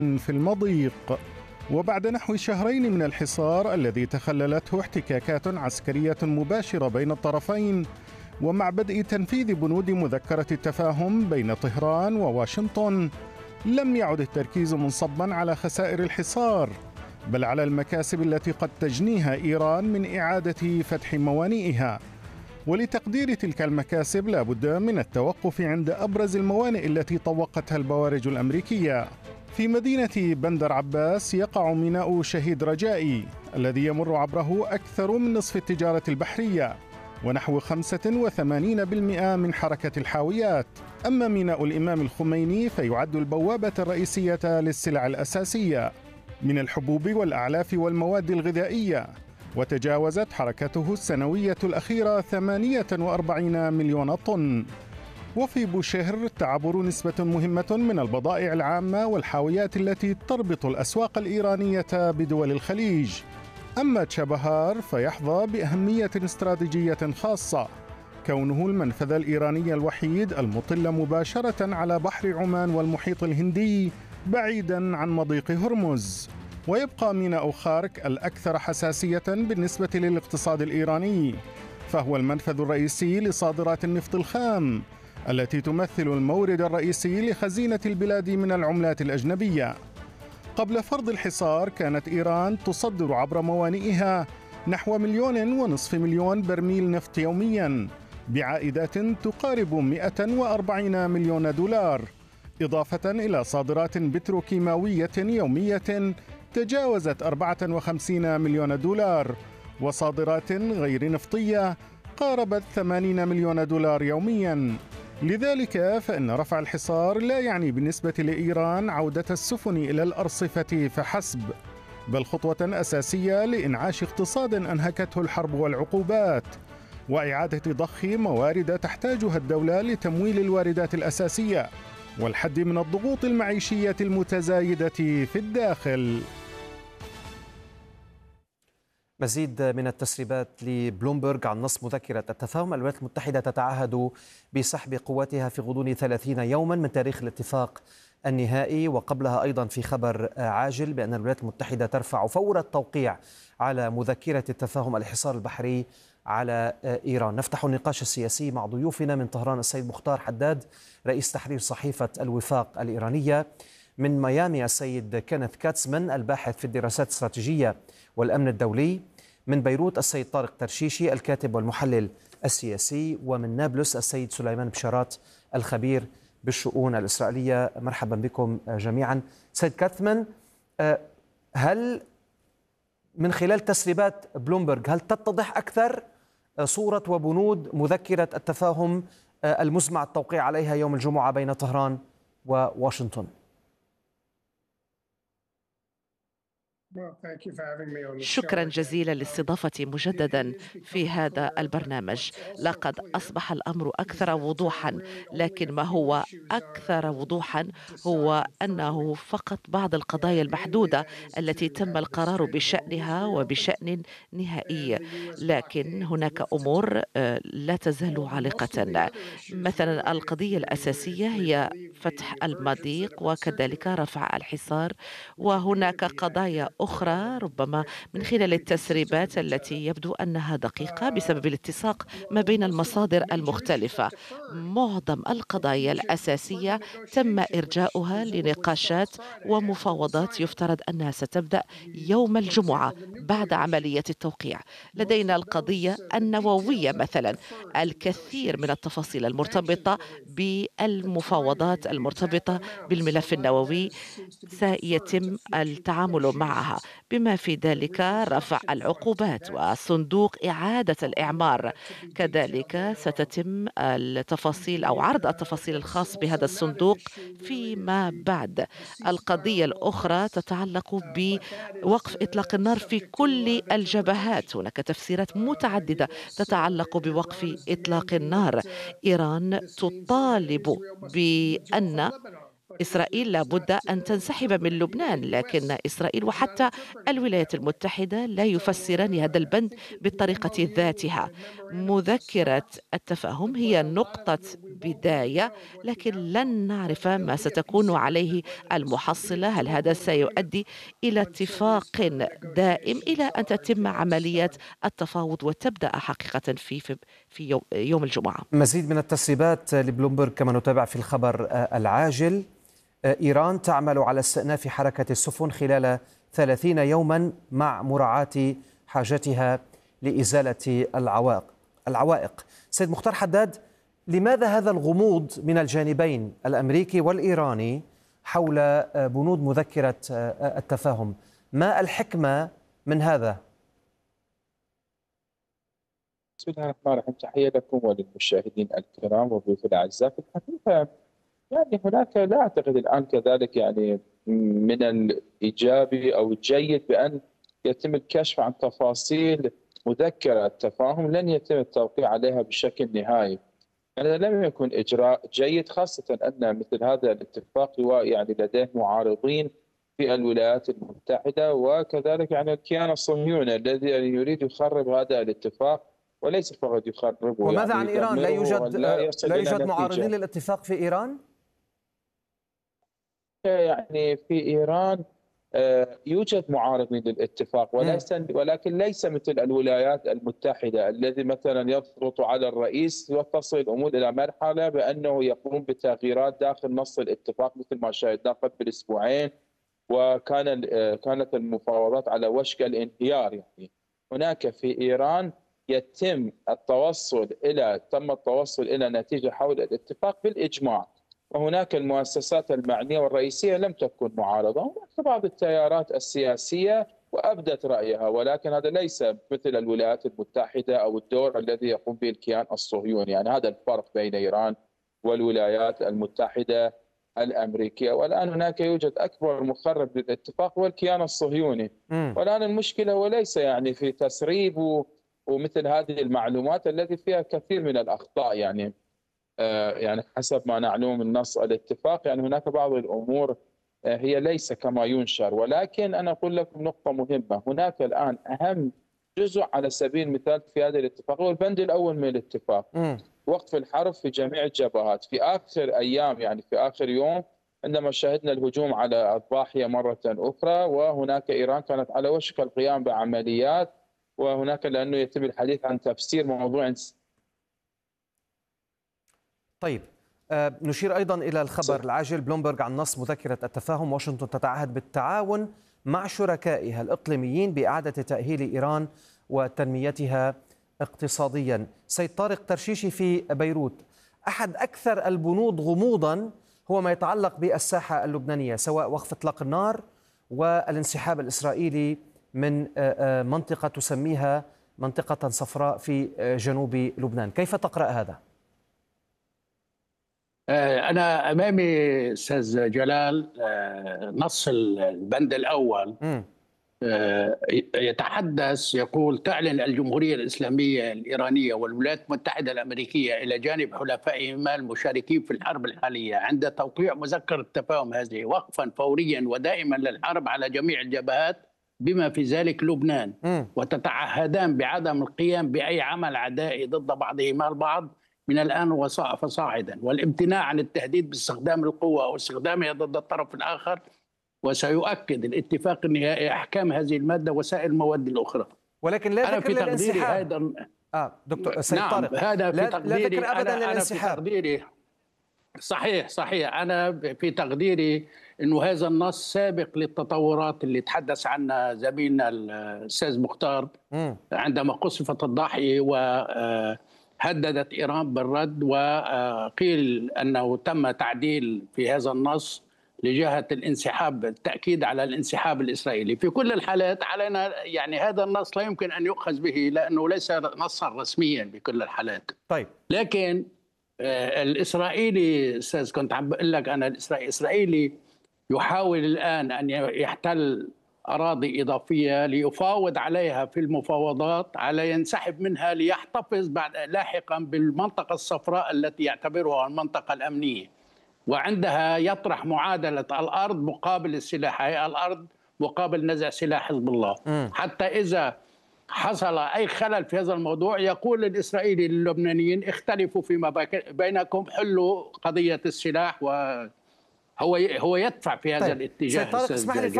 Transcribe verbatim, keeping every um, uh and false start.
في المضيق. وبعد نحو شهرين من الحصار الذي تخللته احتكاكات عسكرية مباشرة بين الطرفين، ومع بدء تنفيذ بنود مذكرة التفاهم بين طهران وواشنطن، لم يعد التركيز منصبا على خسائر الحصار، بل على المكاسب التي قد تجنيها إيران من إعادة فتح موانئها. ولتقدير تلك المكاسب لا بد من التوقف عند أبرز الموانئ التي طوقتها البوارج الأمريكية. في مدينة بندر عباس يقع ميناء شهيد رجائي الذي يمر عبره أكثر من نصف التجارة البحرية ونحو خمسة وثمانين بالمئة من حركة الحاويات. أما ميناء الإمام الخميني فيعد البوابة الرئيسية للسلع الأساسية من الحبوب والأعلاف والمواد الغذائية، وتجاوزت حركته السنوية الأخيرة ثمانية وأربعين مليون طن. وفي بوشهر تعبر نسبة مهمة من البضائع العامة والحاويات التي تربط الأسواق الإيرانية بدول الخليج. أما تشابهار فيحظى بأهمية استراتيجية خاصة، كونه المنفذ الإيراني الوحيد المطل مباشرة على بحر عمان والمحيط الهندي بعيداً عن مضيق هرمز. ويبقى ميناء خارك الأكثر حساسية بالنسبة للاقتصاد الإيراني، فهو المنفذ الرئيسي لصادرات النفط الخام التي تمثل المورد الرئيسي لخزينة البلاد من العملات الأجنبية. قبل فرض الحصار كانت إيران تصدر عبر موانئها نحو مليون ونصف مليون برميل نفط يومياً بعائدات تقارب مئة وأربعين مليون دولار، إضافة إلى صادرات بتروكيماوية يومية تجاوزت أربعة وخمسين مليون دولار، وصادرات غير نفطية قاربت ثمانين مليون دولار يومياً. لذلك فإن رفع الحصار لا يعني بالنسبة لإيران عودة السفن إلى الأرصفة فحسب، بل خطوة أساسية لإنعاش اقتصاد أنهكته الحرب والعقوبات، وإعادة ضخ موارد تحتاجها الدولة لتمويل الواردات الأساسية والحد من الضغوط المعيشية المتزايدة في الداخل. مزيد من التسريبات لبلومبرغ عن نص مذكرة التفاهم. الولايات المتحدة تتعهد بسحب قواتها في غضون ثلاثين يوما من تاريخ الاتفاق النهائي، وقبلها أيضا في خبر عاجل بأن الولايات المتحدة ترفع فور التوقيع على مذكرة التفاهم الحصار البحري على إيران. نفتح النقاش السياسي مع ضيوفنا من طهران السيد مختار حداد رئيس تحرير صحيفة الوفاق الإيرانية، من ميامي السيد كينيث كاتسمان الباحث في الدراسات الاستراتيجية والأمن الدولي، من بيروت السيد طارق ترشيشي الكاتب والمحلل السياسي، ومن نابلس السيد سليمان بشارات الخبير بالشؤون الإسرائيلية. مرحبا بكم جميعا. سيد كاتمان، هل من خلال تسريبات بلومبرغ هل تتضح أكثر صورة وبنود مذكرة التفاهم المزمع التوقيع عليها يوم الجمعة بين طهران وواشنطن؟ شكرا جزيلا لاستضافتي مجددا في هذا البرنامج. لقد أصبح الأمر أكثر وضوحا، لكن ما هو أكثر وضوحا هو أنه فقط بعض القضايا المحدودة التي تم القرار بشأنها وبشأن نهائي، لكن هناك أمور لا تزال عالقة. مثلا القضية الأساسية هي فتح المضيق وكذلك رفع الحصار، وهناك قضايا أخرى ربما من خلال التسريبات التي يبدو أنها دقيقة بسبب الاتساق ما بين المصادر المختلفة. معظم القضايا الأساسية تم إرجاؤها لنقاشات ومفاوضات يفترض أنها ستبدأ يوم الجمعة بعد عملية التوقيع. لدينا القضية النووية مثلا، الكثير من التفاصيل المرتبطة بالمفاوضات المرتبطة بالملف النووي سيتم التعامل معها، بما في ذلك رفع العقوبات وصندوق إعادة الإعمار. كذلك ستتم التفاصيل أو عرض التفاصيل الخاص بهذا الصندوق فيما بعد. القضية الأخرى تتعلق بوقف إطلاق النار في كل الجبهات. هناك تفسيرات متعددة تتعلق بوقف إطلاق النار. إيران تطالب بأن إسرائيل لابد أن تنسحب من لبنان، لكن إسرائيل وحتى الولايات المتحدة لا يفسران هذا البند بالطريقة ذاتها. مذكرة التفاهم هي نقطة بداية، لكن لن نعرف ما ستكون عليه المحصلة. هل هذا سيؤدي إلى اتفاق دائم إلى أن تتم عمليات التفاوض وتبدأ حقيقة في في في يوم يوم الجمعة؟ مزيد من التسريبات لبلومبرج كما نتابع في الخبر العاجل. إيران تعمل على استئناف حركة السفن خلال ثلاثين يوما مع مراعاة حاجتها لإزالة العوائق العوائق سيد مختار حداد، لماذا هذا الغموض من الجانبين الأمريكي والإيراني حول بنود مذكرة التفاهم؟ ما الحكمة من هذا؟ بسم الله الرحمن الرحيم. تحية لكم وللمشاهدين الكرام وضيوف الأعزاء. في الحقيقة يعني هناك لا أعتقد الآن كذلك يعني من الإيجابي أو الجيد بأن يتم الكشف عن تفاصيل مذكرة التفاهم لن يتم التوقيع عليها بشكل نهائي. يعني لم يكن إجراء جيد، خاصة أن مثل هذا الاتفاق يعني لديه معارضين في الولايات المتحدة وكذلك يعني الكيان الصهيوني الذي يريد يخرب هذا الاتفاق، وليس فقط يخربه. وماذا يعني عن إيران؟ لا يوجد لا, لا يوجد معارضين للاتفاق في إيران؟ يعني في إيران يوجد معارضين للاتفاق وليس ولكن ليس مثل الولايات المتحدة الذي مثلا يضغط على الرئيس وتصل الأمور إلى مرحلة بأنه يقوم بتغييرات داخل نص الاتفاق مثل ما شاهدنا قبل أسبوعين، وكان كانت المفاوضات على وشك الانهيار. يعني هناك في إيران يتم التوصل إلى تم التوصل إلى نتيجة حول الاتفاق بالإجماع، وهناك المؤسسات المعنية والرئيسية لم تكن معارضة. هناك بعض التيارات السياسية وأبدت رأيها، ولكن هذا ليس مثل الولايات المتحدة أو الدور الذي يقوم به الكيان الصهيوني. يعني هذا الفرق بين إيران والولايات المتحدة الأمريكية. والآن هناك يوجد أكبر مخرب للاتفاق هو الكيان الصهيوني، والآن المشكلة وليس يعني في تسريب ومثل هذه المعلومات التي فيها كثير من الأخطاء. يعني يعني حسب ما نعلم من نص الاتفاق يعني هناك بعض الأمور هي ليس كما ينشر. ولكن أنا أقول لكم نقطة مهمة، هناك الآن أهم جزء على سبيل المثال في هذا الاتفاق هو البند الأول من الاتفاق، م. وقف الحرب في جميع الجبهات. في آخر أيام يعني في آخر يوم عندما شاهدنا الهجوم على الضاحية مرة أخرى، وهناك إيران كانت على وشك القيام بعمليات، وهناك لأنه يتم الحديث عن تفسير موضوع. طيب آه نشير أيضا إلى الخبر العاجل. بلومبرج عن نص مذكرة التفاهم. واشنطن تتعهد بالتعاون مع شركائها الإقليميين بإعادة تأهيل إيران وتنميتها اقتصاديا. سيد طارق ترشيشي في بيروت، أحد أكثر البنود غموضا هو ما يتعلق بالساحة اللبنانية، سواء وقف إطلاق النار والانسحاب الإسرائيلي من منطقة تسميها منطقة صفراء في جنوب لبنان. كيف تقرأ هذا؟ أنا أمامي أستاذ جلال نص البند الأول م. يتحدث يقول: تعلن الجمهورية الإسلامية الإيرانية والولايات المتحدة الأمريكية إلى جانب حلفائهما المشاركين في الحرب الحالية عند توقيع مذكرة التفاهم هذه وقفا فوريا ودائما للحرب على جميع الجبهات بما في ذلك لبنان، م. وتتعهدان بعدم القيام بأي عمل عدائي ضد بعضهما البعض من الآن فصاعدا، والامتناع عن التهديد باستخدام القوة أو استخدامها ضد الطرف الآخر. وسيؤكد الاتفاق النهائي أحكام هذه المادة وسائر المواد الأخرى. ولكن لا ذكر للانسحاب. أيضا آه دكتور سيد نعم طارق، هذا في لا, تقديري. لا ذكر أبدا أنا للانسحاب. أنا في تقديري صحيح صحيح أنا في تقديري أنه هذا النص سابق للتطورات اللي تحدث عنها زميلنا الأستاذ مختار م. عندما قصفت الضاحية وهددت إيران بالرد، وقيل أنه تم تعديل في هذا النص لجهة الانسحاب، التأكيد على الانسحاب الإسرائيلي. في كل الحالات علينا يعني هذا النص لا يمكن أن يؤخذ به لأنه ليس نصا رسميا بكل الحالات. طيب لكن آه الإسرائيلي أستاذ كنت عم بقول لك أنا الإسرائيلي يحاول الآن أن يحتل أراضي إضافية ليفاوض عليها في المفاوضات على ينسحب منها ليحتفظ بعد لاحقا بالمنطقة الصفراء التي يعتبرها المنطقة الأمنية. وعندها يطرح معادلة الأرض مقابل السلاح، هي الأرض مقابل نزع سلاح حزب الله. م. حتى إذا حصل أي خلل في هذا الموضوع يقول الإسرائيلي للبنانيين اختلفوا فيما بينكم، حلوا قضية السلاح، وهو هو يدفع في هذا طيب. الاتجاه. طارق اسمح لي